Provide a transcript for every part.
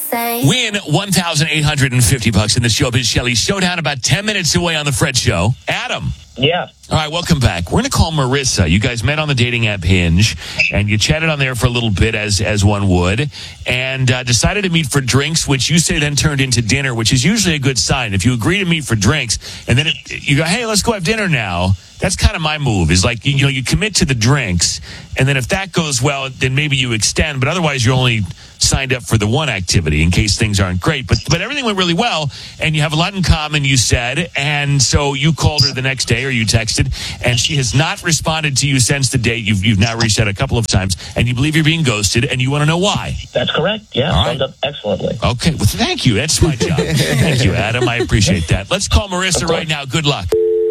Win $1,850 in the Showbiz Shelley Showdown, about 10 minutes away on the Fred Show. Adam. Yeah. All right, welcome back. We're going to call Marissa. You guys met on the dating app Hinge, and you chatted on there for a little bit, as one would, and decided to meet for drinks, which you say then turned into dinner, which is usually a good sign. If you agree to meet for drinks, and then you go, hey, let's go have dinner now, that's kind of my move, is like, you commit to the drinks, and then if that goes well, then maybe you extend, but otherwise you're only signed up for the one activity in case things aren't great. But everything went really well, and you have a lot in common, you said, and so you called her the next day, or you texted, and she has not responded to you since the date. You've now reached out a couple of times, and you believe you're being ghosted, and you want to know why. That's correct. Yeah, all right. Summed up excellently. Okay, well, thank you. That's my job. Thank you, Adam. I appreciate that. Let's call Marissa right now. Good luck.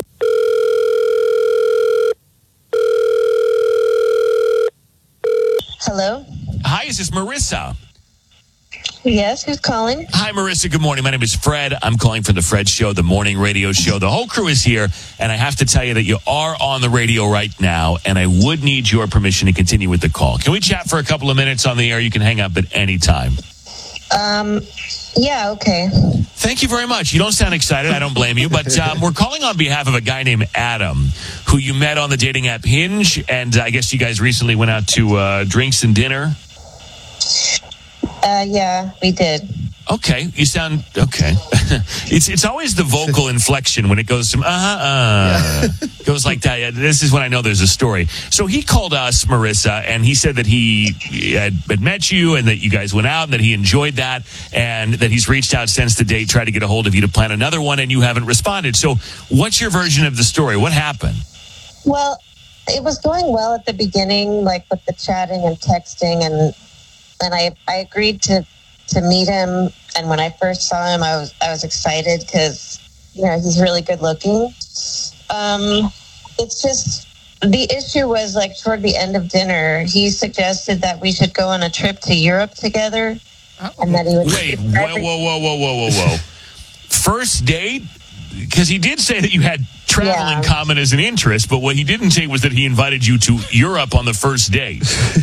Hello? Hi, is this Marissa? Yes, who's calling? Hi, Marissa. Good morning. My name is Fred. I'm calling from the Fred Show, the morning radio show. The whole crew is here, and I have to tell you that you are on the radio right now, and I would need your permission to continue with the call. Can we chat for a couple of minutes on the air? You can hang up at any time. Yeah, okay. Thank you very much. You don't sound excited. I don't blame you. But we're calling on behalf of a guy named Adam, who you met on the dating app Hinge, and I guess you guys recently went out to drinks and dinner. Yeah, we did. Okay, you sound okay. It's always the vocal inflection when it goes from goes like that. Yeah, this is when I know there's a story. So he called us, Marissa, and he said that he had met you and that you guys went out and that he enjoyed that and that he's reached out since the date, tried to get a hold of you to plan another one, and you haven't responded. So what's your version of the story? What happened? Well, it was going well at the beginning, like with the chatting and texting, and I agreed to meet him. And when I first saw him, I was excited because, he's really good looking. It's just, the issue was like toward the end of dinner, he suggested that we should go on a trip to Europe together. And that he would whoa. First date? Because he did say that you had travel in common as an interest, but what he didn't say was that he invited you to Europe on the first date.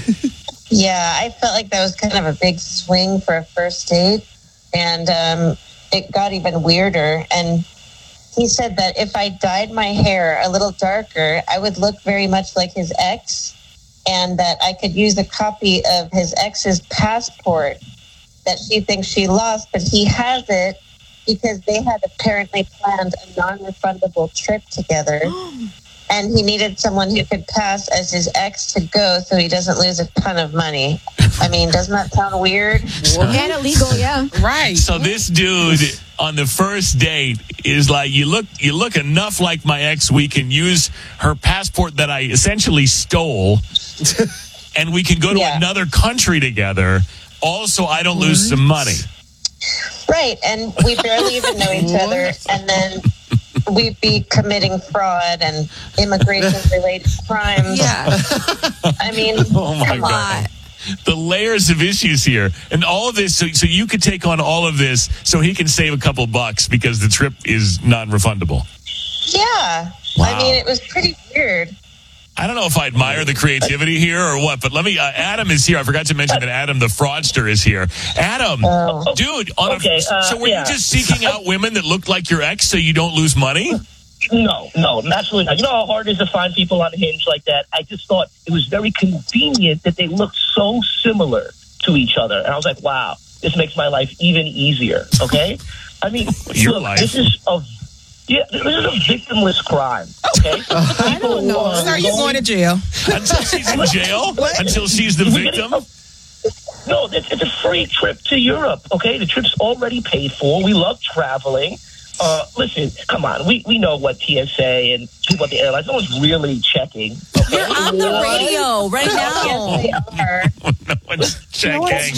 Yeah, I felt like that was kind of a big swing for a first date. And it got even weirder. And he said that if I dyed my hair a little darker, I would look very much like his ex. And that I could use a copy of his ex's passport that she thinks she lost, but he has it because they had apparently planned a non-refundable trip together. And he needed someone who could pass as his ex to go so he doesn't lose a ton of money. I mean, doesn't that sound weird? And illegal, yeah. Right. So this dude on the first date is like, you look enough like my ex, we can use her passport that I essentially stole, and we can go to another country together. Also, I don't lose some money. Right, and we barely even know each other, and then we'd be committing fraud and immigration-related crimes. Yeah. I mean, Oh my come God. on. The layers of issues here, and all of this, so you could take on all of this so he can save a couple bucks because the trip is non-refundable. Yeah. Wow. I mean, it was pretty weird. I don't know if I admire the creativity here or what, but let me, Adam is here. I forgot to mention that Adam, the fraudster, is here. Adam, dude, so were you just seeking out women that looked like your ex so you don't lose money? No, absolutely not. You know how hard it is to find people on Hinge like that? I just thought it was very convenient that they looked so similar to each other. And I was like, wow, this makes my life even easier, okay? I mean, this is a victimless crime, okay? I don't know. Are you going to jail? Until she's in jail? Until she's the victim? No, it's a free trip to Europe, okay? The trip's already paid for. We love traveling. Listen, come on. We know what TSA and people at the airlines, no one's really checking. Okay? You're on the radio right now. Yes, they are. No one's checking.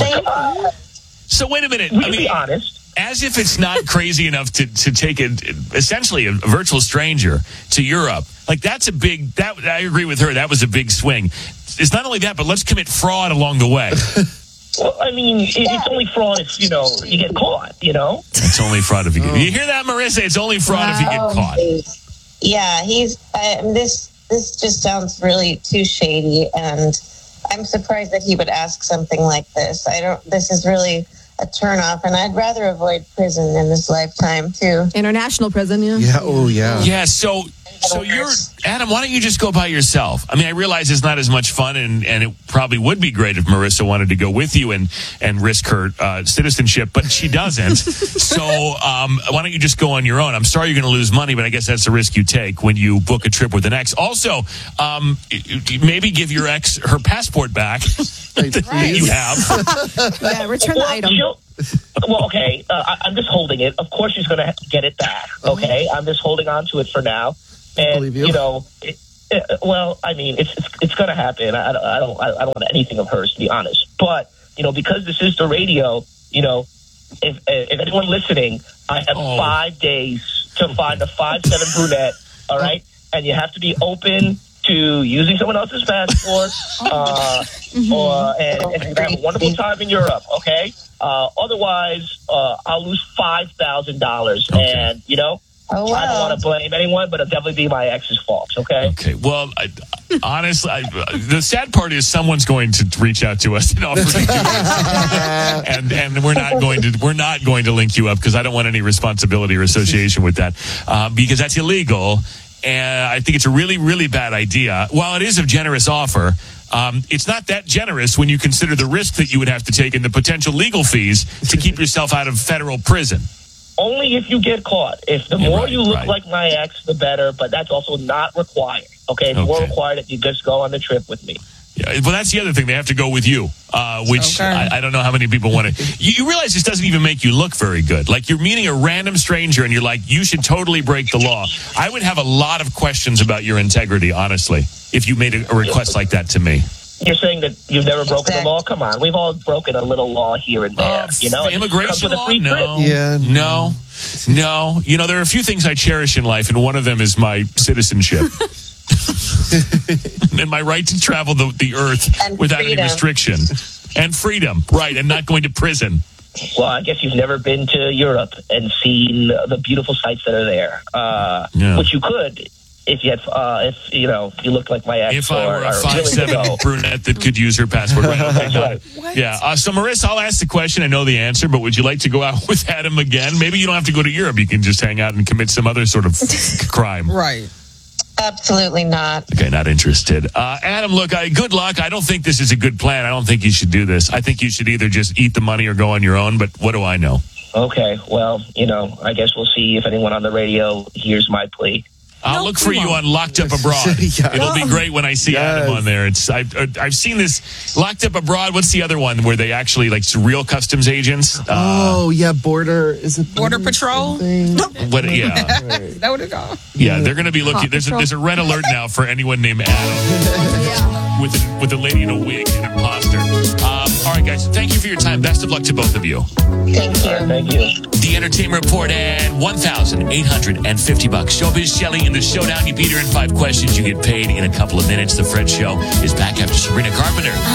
So wait a minute. We can be honest. As if it's not crazy enough to take essentially a virtual stranger to Europe. Like that's I agree with her. That was a big swing. It's not only that, but let's commit fraud along the way. Well, I mean, it's only fraud if, you get caught, It's only fraud if you get... You hear that, Marissa? It's only fraud if you get caught. Yeah, this just sounds really too shady, and I'm surprised that he would ask something like this. This is really a turnoff, and I'd rather avoid prison in this lifetime too. International prison, yeah. Yeah. Oh, yeah. Yeah, so you're Adam. Why don't you just go by yourself? I mean, I realize it's not as much fun, and it probably would be great if Marissa wanted to go with you and risk her citizenship, but she doesn't. So why don't you just go on your own? I'm sorry you're going to lose money, but I guess that's the risk you take when you book a trip with an ex. Also, maybe give your ex her passport back that you have. Yeah, return the item. Well, okay. I'm just holding it. Of course, she's going to get it back. Okay, I'm just holding on to it for now. And believe you. Well, I mean, it's going to happen. I don't want anything of hers, to be honest. But because this is the radio, if anyone listening, I have 5 days to find a 5'7" brunette. All right, and you have to be open to using someone else's passport, and you're going to have a wonderful time in Europe. Okay. Otherwise, I'll lose $5,000, and Oh, wow. I don't want to blame anyone, but it'll definitely be my ex's fault. Okay. Okay. Well, honestly, the sad part is someone's going to reach out to us and offer to do this, and we're not going to link you up because I don't want any responsibility or association with that because that's illegal, and I think it's a really, really bad idea. While it is a generous offer, it's not that generous when you consider the risk that you would have to take and the potential legal fees to keep yourself out of federal prison. Only if you get caught. If the more you look like my ex, the better. But that's also not required. Okay, it's more required that you just go on the trip with me. Yeah, well, that's the other thing. They have to go with you, which I don't know how many people want to. You realize this doesn't even make you look very good. Like you're meeting a random stranger and you're like, you should totally break the law. I would have a lot of questions about your integrity, honestly, if you made a request like that to me. You're saying that you've never broken the law? Come on. We've all broken a little law here and there. Immigration law? No. Yeah. No. There are a few things I cherish in life, and one of them is my citizenship. And my right to travel the earth and without freedom. any restriction. And freedom, right, and not going to prison. Well, I guess you've never been to Europe and seen the beautiful sights that are there, which you could. If you had, if you looked like my ex, if I were a 5'7" brunette that could use her passport, right? Okay, yeah. So, Marissa, I'll ask the question. I know the answer, but would you like to go out with Adam again? Maybe you don't have to go to Europe. You can just hang out and commit some other sort of crime. Right. Absolutely not. Okay, not interested. Adam, look, good luck. I don't think this is a good plan. I don't think you should do this. I think you should either just eat the money or go on your own. But what do I know? Okay. Well, I guess we'll see if anyone on the radio hears my plea. I'll look for you on Locked Up Abroad. It'll be great when I see Adam on there. I've seen this Locked Up Abroad. What's the other one where they actually real customs agents? Border. Is it Border Patrol? What? Yeah. Is that what it's called? Yeah, they're going to be looking. There's a red alert now for anyone named Adam with a lady in a wig, an imposter. All right, guys. Thank you for your time. Best of luck to both of you. Thank you. Thank you. The Entertainment Report and $1,850. Showbiz Shelly in the showdown. You beat her in 5 questions. You get paid in a couple of minutes. The Fred Show is back after Sabrina Carpenter.